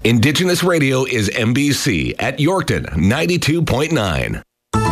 Indigenous Radio is MBC at Yorkton 92.9.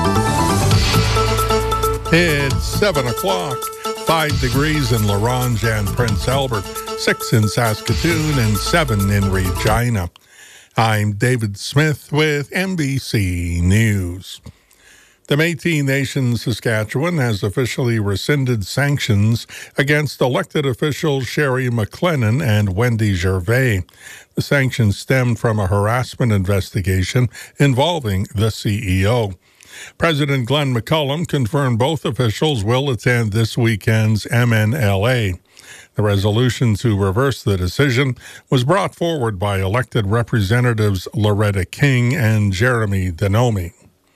It's 7 o'clock, 5 degrees in La Ronge and Prince Albert, 6 in Saskatoon, and 7 in Regina. I'm David Smith with NBC News. The Métis Nation Saskatchewan has officially rescinded sanctions against elected officials Sherry McLennan and Wendy Gervais. The sanctions stemmed from a harassment investigation involving the CEO. President Glenn McCullum confirmed both officials will attend this weekend's MNLA. The resolution to reverse the decision was brought forward by elected representatives Loretta King and Jeremy Denomi.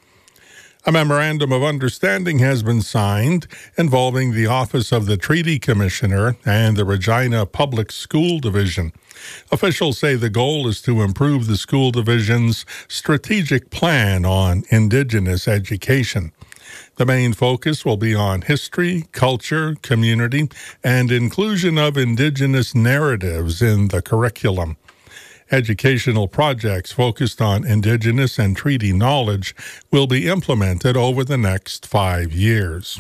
A memorandum of understanding has been signed involving the Office of the Treaty Commissioner and the Regina Public School Division. Officials say the goal is to improve the school division's strategic plan on Indigenous education. The main focus will be on history, culture, community, and inclusion of Indigenous narratives in the curriculum. Educational projects focused on Indigenous and treaty knowledge will be implemented over the next 5 years.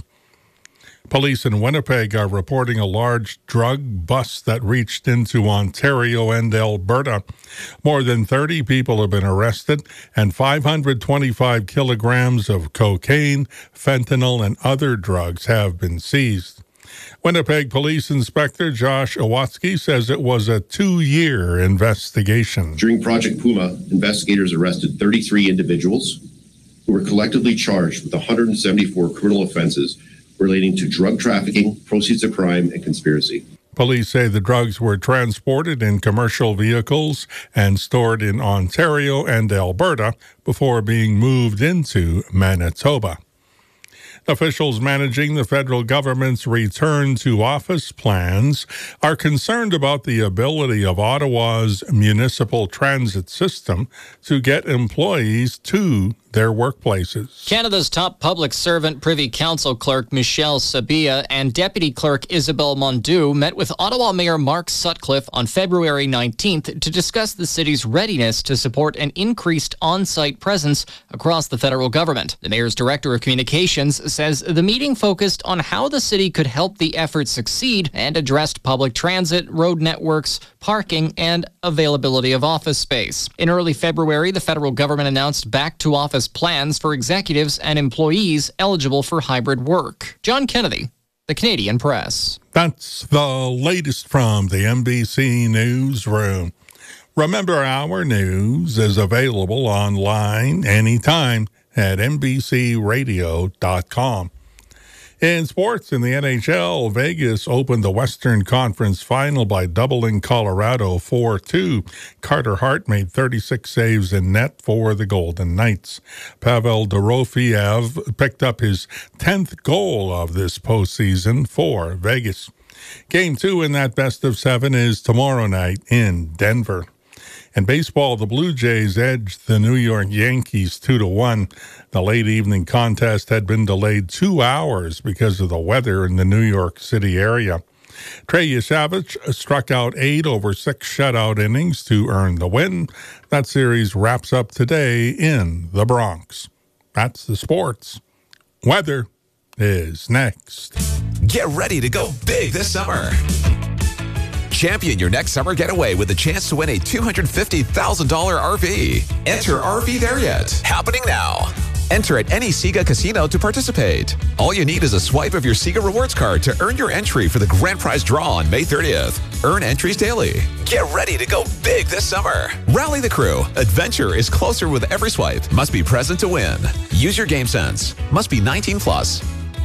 Police in Winnipeg are reporting a large drug bust that reached into Ontario and Alberta. More than 30 people have been arrested, and 525 kilograms of cocaine, fentanyl, and other drugs have been seized. Winnipeg Police Inspector Josh Awatsky says it was a 2-year investigation. During Project Puma, investigators arrested 33 individuals who were collectively charged with 174 criminal offenses relating to drug trafficking, proceeds of crime, and conspiracy. Police say the drugs were transported in commercial vehicles and stored in Ontario and Alberta before being moved into Manitoba. Officials managing the federal government's return to office plans are concerned about the ability of Ottawa's municipal transit system to get employees to their workplaces. Canada's top public servant Privy Council Clerk Michelle Sabia and Deputy Clerk Isabelle Mondu met with Ottawa Mayor Mark Sutcliffe on February 19th to discuss the city's readiness to support an increased on-site presence across the federal government. The mayor's director of communications says the meeting focused on how the city could help the effort succeed and addressed public transit, road networks, parking, and availability of office space. In early February, the federal government announced back-to-office plans for executives and employees eligible for hybrid work. John Kennedy, The Canadian Press. That's the latest from the NBC Newsroom. Remember, our news is available online anytime at NBCRadio.com. In sports, in the NHL, Vegas opened the Western Conference Final by doubling Colorado 4-2. Carter Hart made 36 saves in net for the Golden Knights. Pavel Dorofeyev picked up his 10th goal of this postseason for Vegas. Game 2 in that best-of-7 is tomorrow night in Denver. In baseball, the Blue Jays edged the New York Yankees 2-1. The late evening contest had been delayed 2 hours because of the weather in the New York City area. Trey Yesavich struck out 8 over 6 shutout innings to earn the win. That series wraps up today in the Bronx. That's the sports. Weather is next. Get ready to go big this summer. Champion your next summer getaway with a chance to win a $250,000 RV. Enter RV There Yet, happening now. Enter at any Sega casino to participate. All you need is a swipe of your Sega Rewards card to earn your entry for the grand prize draw on May 30th. Earn entries daily. Get ready to go big this summer. Rally the crew. Adventure is closer with every swipe. Must be present to win. Use your game sense. Must be 19 plus.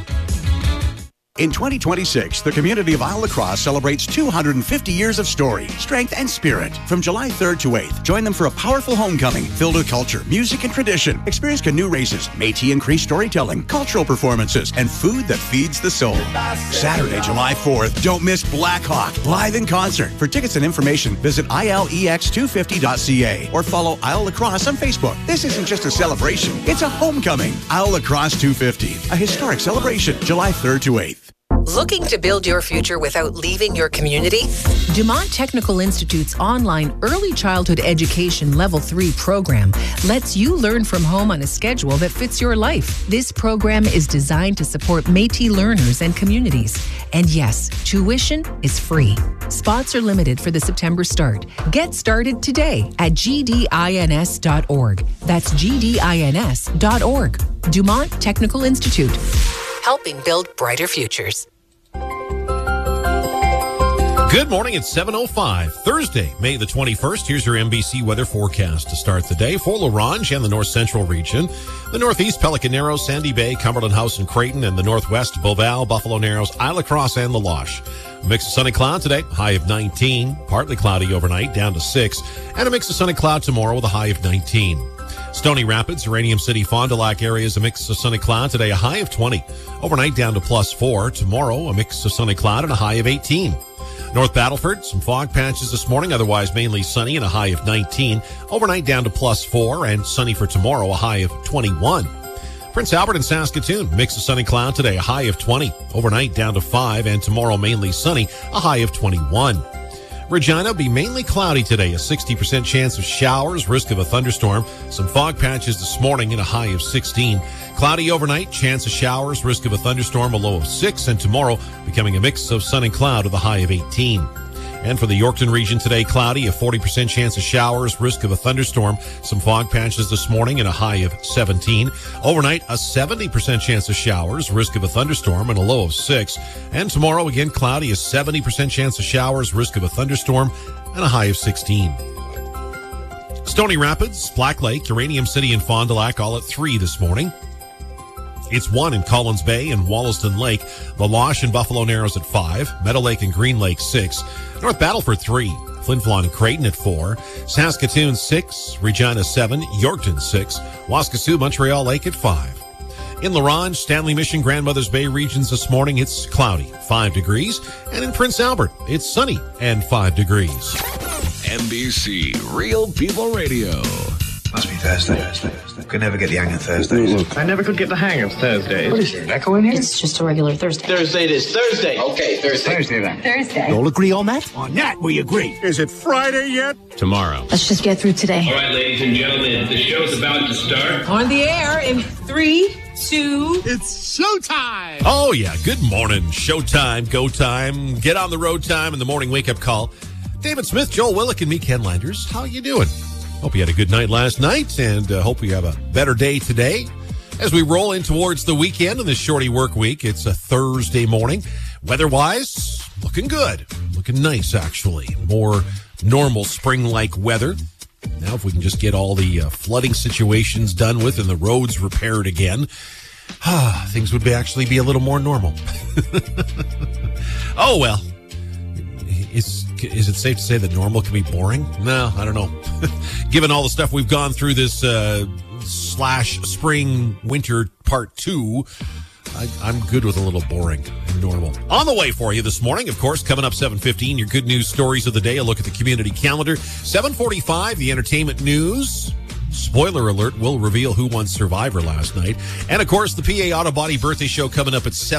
In 2026, the community of Isle Lacrosse celebrates 250 years of story, strength, and spirit. From July 3rd to 8th, join them for a powerful homecoming filled with culture, music, and tradition. Experience canoe races, Métis and Cree storytelling, cultural performances, and food that feeds the soul. Saturday, July 4th, don't miss Black Hawk, live in concert. For tickets and information, visit ilex250.ca or follow Isle Lacrosse on Facebook. This isn't just a celebration, it's a homecoming. Isle Lacrosse 250, a historic celebration, July 3rd to 8th. Looking to build your future without leaving your community? Dumont Technical Institute's online Early Childhood Education Level 3 program lets you learn from home on a schedule that fits your life. This program is designed to support Métis learners and communities. And yes, tuition is free. Spots are limited for the September start. Get started today at gdins.org. That's gdins.org. Dumont Technical Institute. Helping build brighter futures. Good morning. It's 7:05, Thursday, May the 21st. Here's your MBC weather forecast to start the day for La Ronge and the north central region. The northeast, Pelican Narrows, Sandy Bay, Cumberland House and Creighton, and the northwest, Beauval, Buffalo Narrows, Isla Crosse, and La Loche. A mix of sun and cloud today, high of 19. Partly cloudy overnight, down to 6. And a mix of sun and cloud tomorrow with a high of 19. Stony Rapids, Uranium City, Fond du Lac areas, a mix of sun and cloud today, a high of 20. Overnight down to +4. Tomorrow, a mix of sun and cloud and a high of 18. North Battleford, some fog patches this morning, otherwise mainly sunny and a high of 19. Overnight down to +4 and sunny for tomorrow, a high of 21. Prince Albert and Saskatoon, mix of sun and cloud today, a high of 20. Overnight down to 5 and tomorrow mainly sunny, a high of 21. Regina will be mainly cloudy today, a 60% chance of showers, risk of a thunderstorm. Some fog patches this morning and a high of 16. Cloudy overnight, chance of showers, risk of a thunderstorm, a low of 6. And tomorrow becoming a mix of sun and cloud with a high of 18. And for the Yorkton region today, cloudy, a 40% chance of showers, risk of a thunderstorm, some fog patches this morning and a high of 17. Overnight, a 70% chance of showers, risk of a thunderstorm and a low of 6. And tomorrow, again, cloudy, a 70% chance of showers, risk of a thunderstorm and a high of 16. Stony Rapids, Black Lake, Uranium City, and Fond du Lac all at 3 this morning. It's 1 in Collins Bay and Wollaston Lake. La Loche and Buffalo Narrows at 5. Meadow Lake and Green Lake 6. North Battleford 3. Flin Flon and Creighton at 4. Saskatoon 6. Regina 7. Yorkton 6. Waskesiu, Montreal Lake at 5. In La Ronge, Stanley Mission, Grandmother's Bay regions this morning, it's cloudy, 5 degrees. And in Prince Albert, it's sunny and 5 degrees. NBC Real People Radio. Must be Thursday. Could never get the hang of Thursdays. I never could get the hang of Thursdays. What is there, an echo in here? It's just a regular Thursday. Thursday it is. Thursday. Okay, Thursday. Thursday then. Thursday. You all agree on that? On that, we agree. Is it Friday yet? Tomorrow. Let's just get through today. All right, ladies and gentlemen, the show's about to start. On the air in 3, 2... It's showtime! Oh, yeah. Good morning. Showtime, go time, get on the road time, and the morning wake-up call. David Smith, Joel Willick, and me, Ken Landers. How you doing? Hope you had a good night last night, and hope you have a better day today. As we roll in towards the weekend and the shorty work week, it's a Thursday morning. Weather-wise, looking good. Looking nice, actually. More normal spring-like weather. Now, if we can just get all the flooding situations done with and the roads repaired again, things would actually be a little more normal. Oh, well. Is it safe to say that normal can be boring? No, I don't know. Given all the stuff we've gone through this /spring winter part 2, I'm good with a little boring and normal. On the way for you this morning, of course, coming up 7:15, your good news stories of the day. A look at the community calendar. 7:45, the entertainment news. Spoiler alert, will reveal who won Survivor last night. And, of course, the PA Auto Body birthday show coming up at 7.